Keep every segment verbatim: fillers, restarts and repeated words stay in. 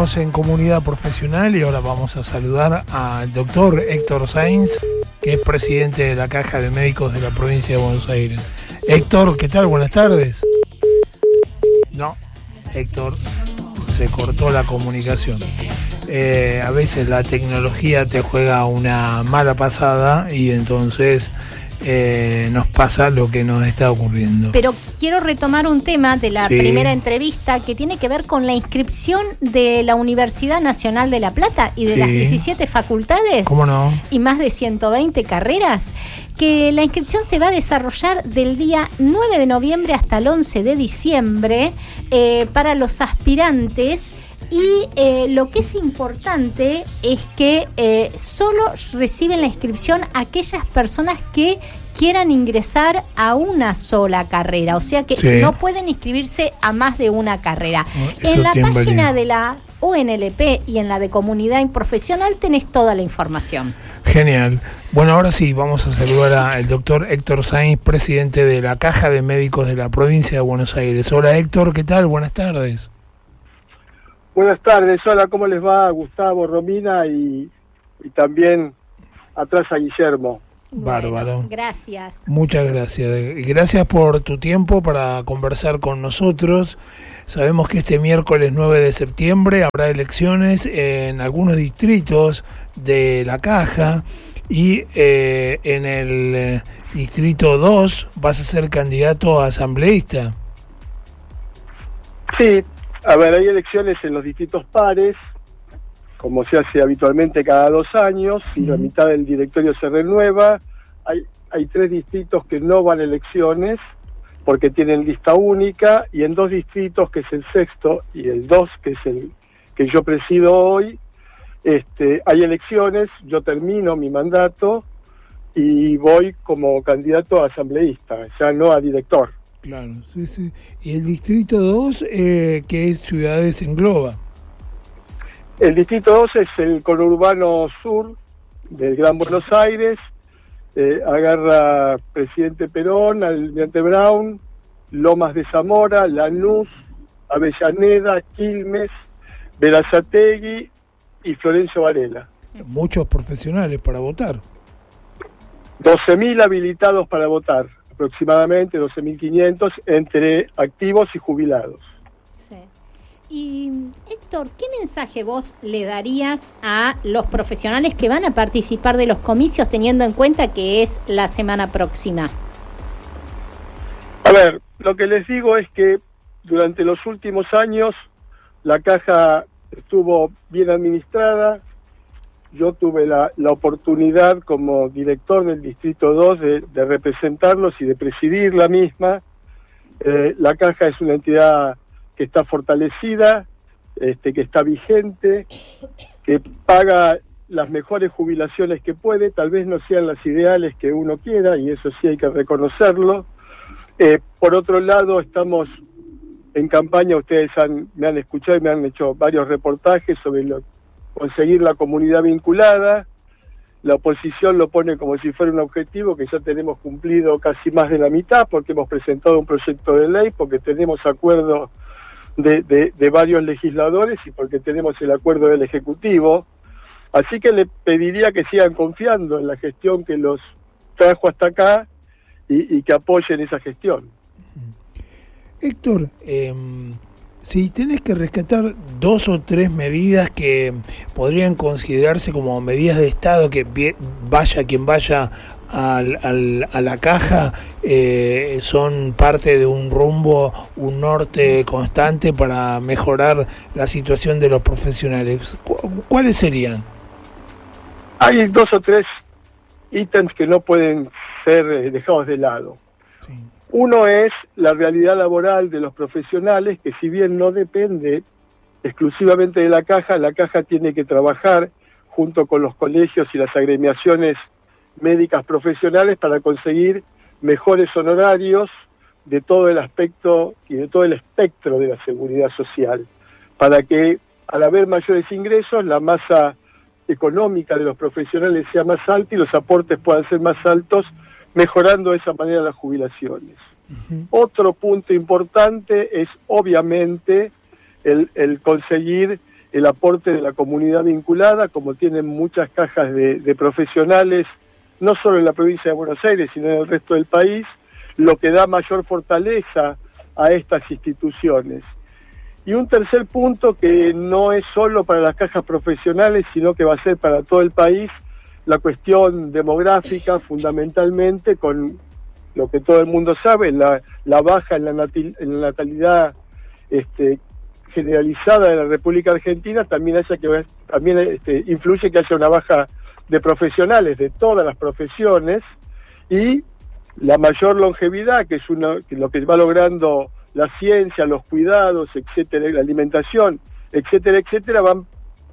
Seguimos en Comunidad Profesional y ahora vamos a saludar al doctor Héctor Sainz, que es presidente de la Caja de Médicos de la Provincia de Buenos Aires. Héctor, ¿qué tal? Buenas tardes. No, Héctor, se cortó la comunicación. Eh, a veces la tecnología te juega una mala pasada y entonces eh, nos pasa lo que nos está ocurriendo. Pero quiero retomar un tema de la sí. primera entrevista que tiene que ver con la inscripción de la Universidad Nacional de La Plata y de sí. las diecisiete facultades. ¿Cómo no? Y más de ciento veinte carreras, que la inscripción se va a desarrollar del día nueve de noviembre hasta el once de diciembre eh, para los aspirantes. Y eh, lo que es importante es que eh, solo reciben la inscripción aquellas personas que quieran ingresar a una sola carrera, o sea que sí. no pueden inscribirse a más de una carrera. Oh, en la página de la U N L P y en la de Comunidad Profesional tenés toda la información. Genial. Bueno, ahora sí, vamos a saludar al doctor Héctor Sainz, presidente de la Caja de Médicos de la Provincia de Buenos Aires. Hola Héctor, ¿qué tal? Buenas tardes. Buenas tardes, hola, ¿cómo les va? Gustavo, Romina y, y también atrás a Guillermo. Bárbaro. Bueno, gracias. Muchas gracias. Gracias por tu tiempo para conversar con nosotros. Sabemos que este miércoles nueve de septiembre habrá elecciones en algunos distritos de la Caja y eh, en el eh, distrito dos vas a ser candidato a asambleísta. Sí. A ver, hay elecciones en los distritos pares, como se hace habitualmente cada dos años, y la mitad del directorio se renueva. Hay, hay tres distritos que no van a elecciones porque tienen lista única, y en dos distritos, que es el sexto y el dos, que es el que yo presido hoy, este, hay elecciones. Yo termino mi mandato y voy como candidato a asambleísta, ya no a director. Claro, sí, sí. Y el distrito dos, eh, ¿qué ciudades engloba? El distrito dos es el conurbano sur del Gran Buenos Aires, eh, agarra Presidente Perón, Almirante Brown, Lomas de Zamora, Lanús, Avellaneda, Quilmes, Berazategui y Florencio Varela. Muchos profesionales para votar. doce mil habilitados para votar. Aproximadamente doce mil quinientos entre activos y jubilados. Sí. Y Héctor, ¿qué mensaje vos le darías a los profesionales que van a participar de los comicios, teniendo en cuenta que es la semana próxima? A ver, lo que les digo es que durante los últimos años la Caja estuvo bien administrada. Yo tuve la, la oportunidad como director del Distrito dos de, de representarlos y de presidir la misma. Eh, la Caja es una entidad que está fortalecida, este, que está vigente, que paga las mejores jubilaciones que puede. Tal vez no sean las ideales que uno quiera, y eso sí hay que reconocerlo. Eh, por otro lado, estamos en campaña. Ustedes han, me han escuchado y me han hecho varios reportajes sobre lo conseguir la comunidad vinculada. La oposición lo pone como si fuera un objetivo que ya tenemos cumplido casi más de la mitad, porque hemos presentado un proyecto de ley, porque tenemos acuerdo de, de, de varios legisladores y porque tenemos el acuerdo del Ejecutivo. Así que le pediría que sigan confiando en la gestión que los trajo hasta acá y, y que apoyen esa gestión. Héctor, eh... si tenés que rescatar dos o tres medidas que podrían considerarse como medidas de Estado, que vaya quien vaya al, al, a la Caja, eh, son parte de un rumbo, un norte constante para mejorar la situación de los profesionales. ¿Cuáles serían? Hay dos o tres ítems que no pueden ser dejados de lado. Sí. Uno es la realidad laboral de los profesionales, que si bien no depende exclusivamente de la Caja, la Caja tiene que trabajar junto con los colegios y las agremiaciones médicas profesionales para conseguir mejores honorarios de todo el aspecto y de todo el espectro de la seguridad social, para que al haber mayores ingresos la masa económica de los profesionales sea más alta y los aportes puedan ser más altos, mejorando de esa manera las jubilaciones. Uh-huh. Otro punto importante es obviamente el, el conseguir el aporte de la comunidad vinculada, como tienen muchas cajas de, de profesionales, no solo en la provincia de Buenos Aires, sino en el resto del país, lo que da mayor fortaleza a estas instituciones. Y un tercer punto que no es solo para las cajas profesionales, sino que va a ser para todo el país, la cuestión demográfica, fundamentalmente con lo que todo el mundo sabe, la, la baja en la, natil, en la natalidad este, generalizada de la República Argentina, también, haya que, también este, influye que haya una baja de profesionales de todas las profesiones, y la mayor longevidad, que es una, que lo que va logrando la ciencia, los cuidados, etcétera, la alimentación, etcétera, etcétera, van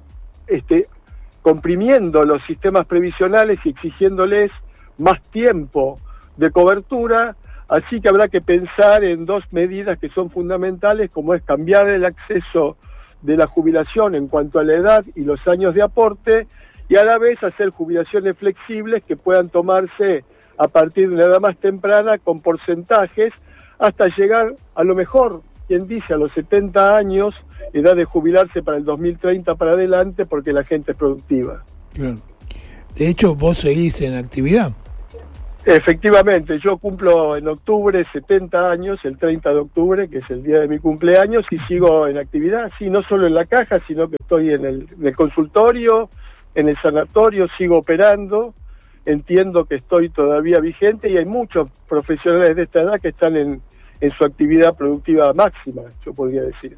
este, comprimiendo los sistemas previsionales y exigiéndoles más tiempo de cobertura, así que habrá que pensar en dos medidas que son fundamentales, como es cambiar el acceso de la jubilación en cuanto a la edad y los años de aporte, y a la vez hacer jubilaciones flexibles que puedan tomarse a partir de una edad más temprana con porcentajes, hasta llegar a lo mejor, quien dice, a los setenta años, edad de jubilarse para el dos mil treinta para adelante, porque la gente es productiva. Claro. De hecho, vos seguís en actividad. Efectivamente, yo cumplo en octubre setenta años, el treinta de octubre, que es el día de mi cumpleaños, y sigo en actividad, sí, no solo en la caja, sino que estoy en el, en el consultorio, en el sanatorio, sigo operando, entiendo que estoy todavía vigente, y hay muchos profesionales de esta edad que están en, en su actividad productiva máxima, yo podría decir.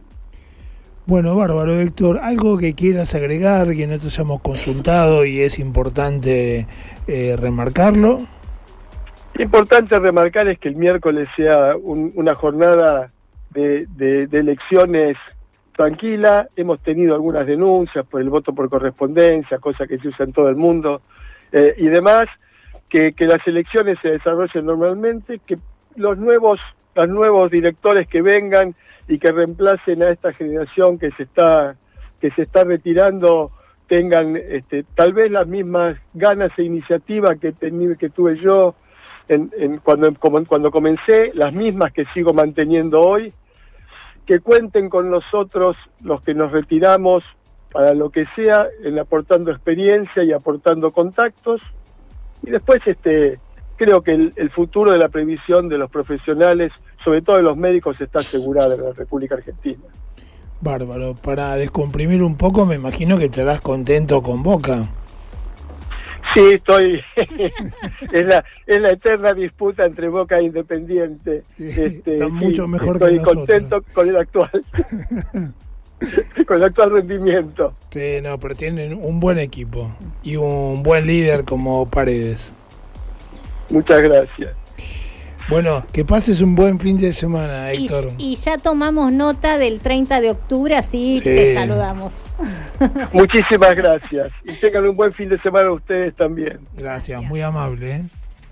Bueno, bárbaro, Héctor, algo que quieras agregar, que no te hayamos consultado y es importante eh, remarcarlo. Importante remarcar es que el miércoles sea un, una jornada de, de, de elecciones tranquila. Hemos tenido algunas denuncias por el voto por correspondencia, cosa que se usa en todo el mundo, eh, y demás, que, que las elecciones se desarrollen normalmente, que los nuevos, los nuevos directores que vengan y que reemplacen a esta generación que se está, que se está retirando, tengan este, tal vez las mismas ganas e iniciativa que, tení, que tuve yo en, en, cuando, como, cuando comencé, las mismas que sigo manteniendo hoy, que cuenten con nosotros los que nos retiramos para lo que sea, en aportando experiencia y aportando contactos, y después este creo que el, el futuro de la previsión de los profesionales, sobre todo de los médicos, está asegurado en la República Argentina. Bárbaro. Para descomprimir un poco, me imagino que estarás contento con Boca. Sí, estoy. es, la, es la eterna disputa entre Boca e Independiente. Sí, este, está mucho sí, mejor estoy que nosotros. contento con el actual. con el actual rendimiento. Sí, no, pero tienen un buen equipo y un buen líder como Paredes. Muchas gracias. Bueno, que pases un buen fin de semana, Héctor. Y, y ya tomamos nota del treinta de octubre, así sí. Te saludamos. Muchísimas gracias. Y tengan un buen fin de semana ustedes también. Gracias, muy amable. ¿eh?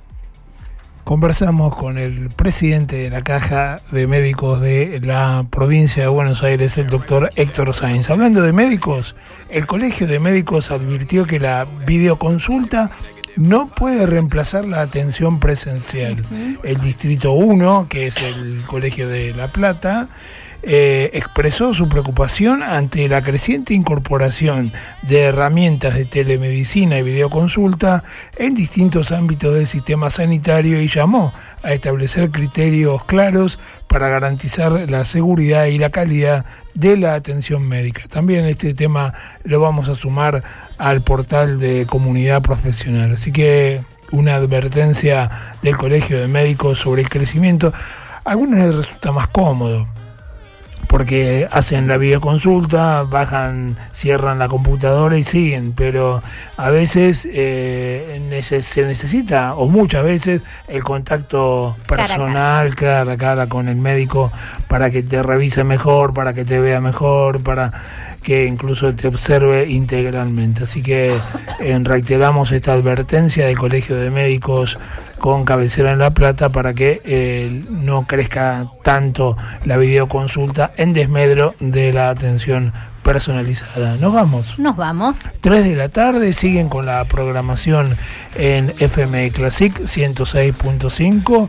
Conversamos con el presidente de la Caja de Médicos de la provincia de Buenos Aires, el doctor Héctor Sainz. Hablando de médicos, el Colegio de Médicos advirtió que la videoconsulta no puede reemplazar la atención presencial. Uh-huh. El Distrito uno, que es el Colegio de La Plata, eh, expresó su preocupación ante la creciente incorporación de herramientas de telemedicina y videoconsulta en distintos ámbitos del sistema sanitario y llamó a establecer criterios claros para garantizar la seguridad y la calidad de la atención médica. También este tema lo vamos a sumar al portal de comunidad profesional. Así que una advertencia del Colegio de Médicos sobre el crecimiento. A algunos les resulta más cómodo porque hacen la videoconsulta, bajan, cierran la computadora y siguen, pero a veces eh, neces- se necesita, o muchas veces, el contacto personal, cara a cara con el médico, para que te revise mejor, para que te vea mejor, para que incluso te observe integralmente. Así que eh, reiteramos esta advertencia del Colegio de Médicos con cabecera en La Plata para que eh, no crezca tanto la videoconsulta en desmedro de la atención personalizada. Nos vamos. Nos vamos. tres de la tarde, siguen con la programación en F M Classic ciento seis punto cinco.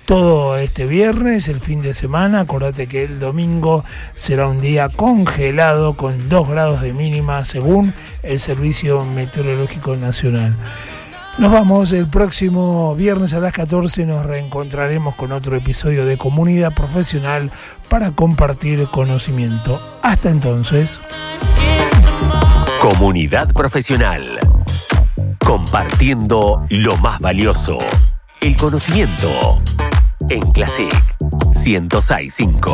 todo este viernes, el fin de semana. Acordate que el domingo será un día congelado con dos grados de mínima según el Servicio Meteorológico Nacional. Nos vamos, el próximo viernes a las catorce nos reencontraremos con otro episodio de Comunidad Profesional para compartir conocimiento. Hasta entonces. Comunidad Profesional. Compartiendo lo más valioso, el conocimiento. En Classic ciento seis punto cinco.